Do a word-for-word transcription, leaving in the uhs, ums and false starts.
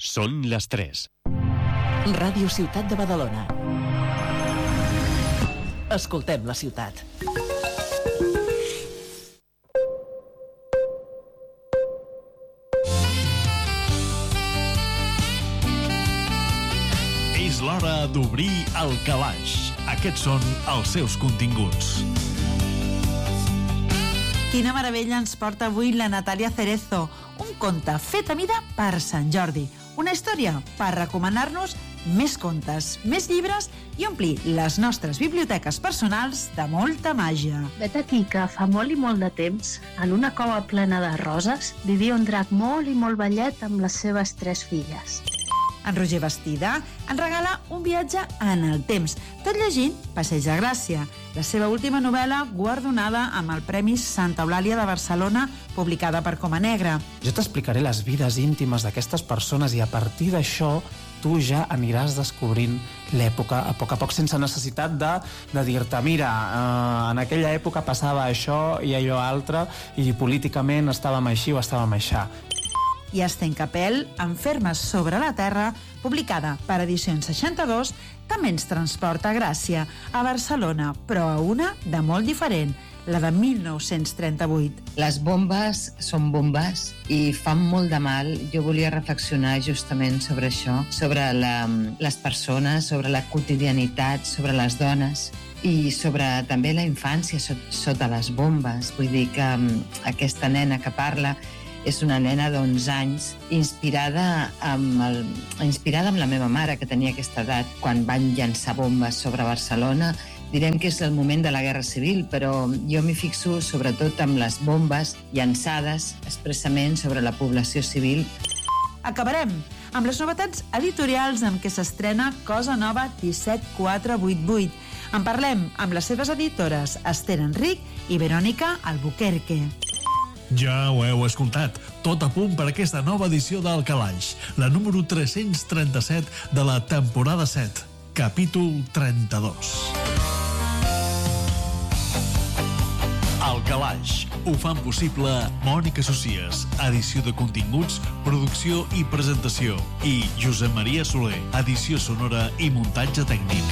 Són les tres. Ràdio Ciutat de Badalona. Escoltem la ciutat. És l'hora d'obrir el calaix. Aquests són els seus continguts. Quina meravella ens porta avui la Natàlia Cerezo. Un conte fet a mida per Sant Jordi. Una història per recomanar-nos més contes, més llibres i omplir les nostres biblioteques personals de molta màgia. Vet aquí que fa molt i molt de temps, en una cova plena de roses, vivia un drac molt i molt vellet amb les seves tres filles. En Roger Bastida ens regala un viatge en el temps, tot llegint Passeig de Gràcia, la seva última novel·la guardonada amb el Premi Santa Eulàlia de Barcelona, publicada per Coma Negra. Jo t'explicaré les vides íntimes d'aquestes persones i a partir d'això tu ja aniràs descobrint l'època a poc a poc, sense necessitat de, de dir-te, mira, eh, en aquella època passava això i allò altre i políticament estàvem així o estàvem aixà. I Esten Capel, Enfermes sobre la Terra, publicada per Edicions seixanta-dos, també ens transporta a Gràcia, a Barcelona, però a una de molt diferent, la de mil nou-cents trenta-vuit. Les bombes són bombes i fan molt de mal. Jo volia reflexionar justament sobre això, sobre la, les persones, sobre la quotidianitat, sobre les dones i sobre també la infància sota les bombes. Vull dir que aquesta nena que parla és una nena d'onze anys inspirada amb, el, inspirada amb la meva mare, que tenia aquesta edat quan van llançar bombes sobre Barcelona. Direm que és el moment de la Guerra Civil, però jo m'hi fixo sobretot amb les bombes llançades expressament sobre la població civil. Acabarem amb les novetats editorials amb què s'estrena Cosa Nova disset quatre vuit vuit. En parlem amb les seves editores Esther Enric i Verònica Albuquerque. Ja ho heu escoltat, tot a punt per aquesta nova edició del Calaix, la número tres-cents trenta-set de la temporada set, capítol trenta-dos. El Calaix ho fan possible Mònica Socies, edició de continguts, producció i presentació, i Josep Maria Soler, edició sonora i muntatge tècnic.